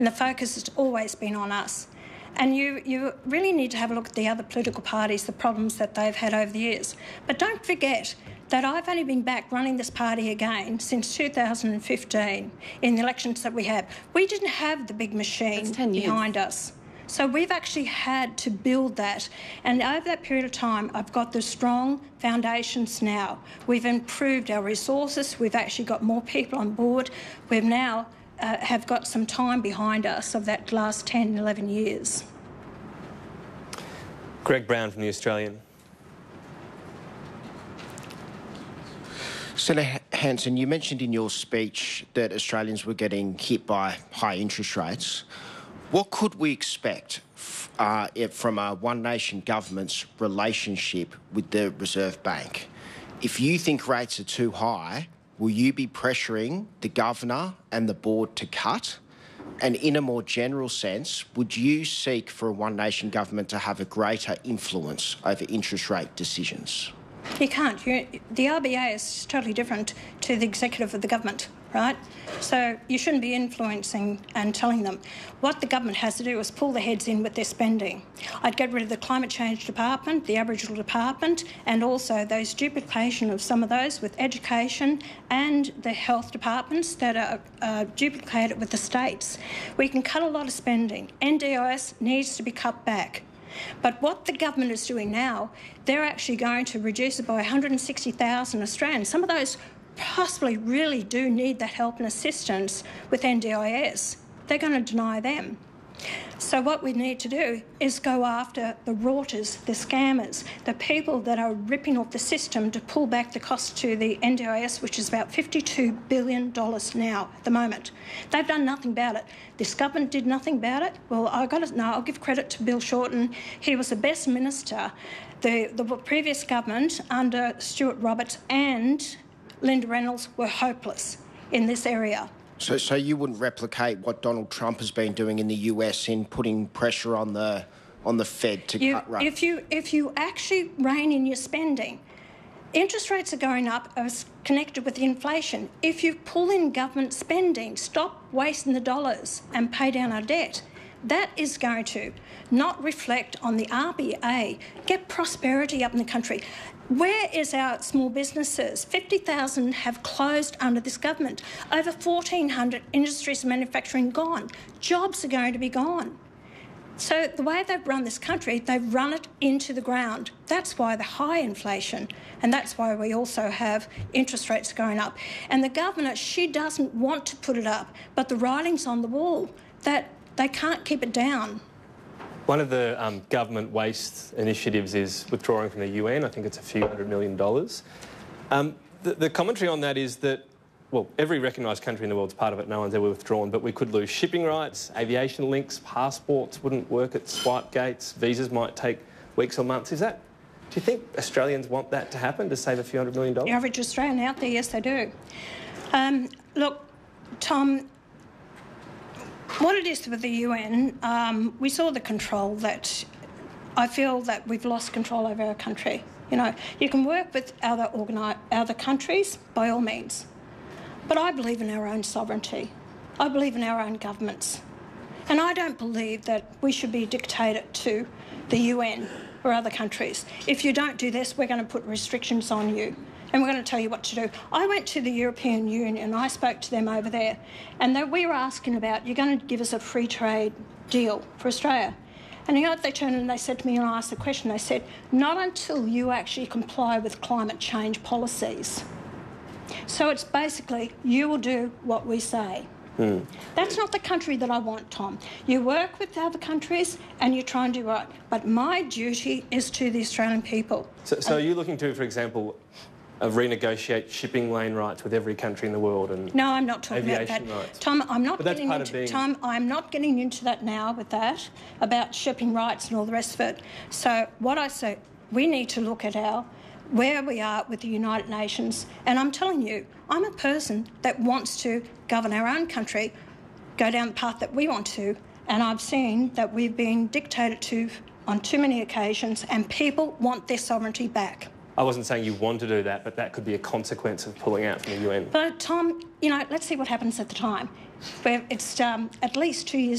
and the focus has always been on us. And you really need to have a look at the other political parties, the problems that they've had over the years. But don't forget that I've only been back running this party again since 2015 in the elections that we had. We didn't have the big machine behind us. So we've actually had to build that. And over that period of time, I've got the strong foundations now. We've improved our resources. We've actually got more people on board. We've now have got some time behind us of that last 10, 11 years. Greg Brown from The Australian. Senator Hanson, you mentioned in your speech that Australians were getting hit by high interest rates. What could we expect from a one-nation government's relationship with the Reserve Bank? If you think rates are too high, will you be pressuring the Governor and the Board to cut? And in a more general sense, would you seek for a one-nation government to have a greater influence over interest rate decisions? You can't. The RBA is totally different to the executive of the government, right? So you shouldn't be influencing and telling them. What the government has to do is pull the heads in with their spending. I'd get rid of the Climate Change Department, the Aboriginal Department, and also those duplication of some of those with education and the health departments that are duplicated with the states. We can cut a lot of spending. NDIS needs to be cut back. But what the government is doing now, they're actually going to reduce it by 160,000 Australians. Some of those possibly really do need that help and assistance with NDIS. They're going to deny them. So what we need to do is go after the rauters, the scammers, the people that are ripping off the system to pull back the cost to the NDIS, which is about $52 billion now at the moment. They've done nothing about it. This government did nothing about it. Well, I'll give credit to Bill Shorten. He was the best minister. The previous government under Stuart Roberts and Linda Reynolds were hopeless in this area. So you wouldn't replicate what Donald Trump has been doing in the US in putting pressure on the Fed to cut rates? If you actually rein in your spending, interest rates are going up as connected with inflation. If you pull in government spending, stop wasting the dollars and pay down our debt, that is going to not reflect on the RBA, get prosperity up in the country. Where is our small businesses? 50,000 have closed under this government. Over 1,400 industries and manufacturing gone. Jobs are going to be gone. So the way they've run this country, they've run it into the ground. That's why the high inflation, and that's why we also have interest rates going up. And the governor, she doesn't want to put it up, but the writing's on the wall that they can't keep it down. One of the government waste initiatives is withdrawing from the UN. I think it's a few $100 million. The commentary on that is that, well, every recognised country in the world's part of it, no one's ever withdrawn, but we could lose shipping rights, aviation links, passports wouldn't work at swipe gates, visas might take weeks or months. Do you think Australians want that to happen, to save a few $100 million? The average Australian out there, yes, they do. Look, Tom, what it is with the UN, we saw the control that I feel that we've lost control over our country. You know, you can work with other countries by all means, but I believe in our own sovereignty. I believe in our own governments. And I don't believe that we should be dictated to the UN or other countries. If you don't do this, we're going to put restrictions on you and we're going to tell you what to do. I went to the European Union and I spoke to them over there, and we were asking about, you're going to give us a free trade deal for Australia. And you know what they turned and they said to me, and I asked the question, they said, not until you actually comply with climate change policies. So it's basically, you will do what we say. That's not the country that I want, Tom. You work with other countries and you try and do right. But my duty is to the Australian people. So are you looking to, for example, renegotiate shipping lane rights with every country in the world? And no, I'm not talking about that. Rights. Tom, I'm not getting into that now with that, about shipping rights and all the rest of it. So what I say, we need to look at where we are with the United Nations. And I'm telling you, I'm a person that wants to govern our own country, go down the path that we want to, and I've seen that we've been dictated to on too many occasions, and people want their sovereignty back. I wasn't saying you want to do that, but that could be a consequence of pulling out from the UN. But, Tom, you know, let's see what happens at the time. where it's at least 2 years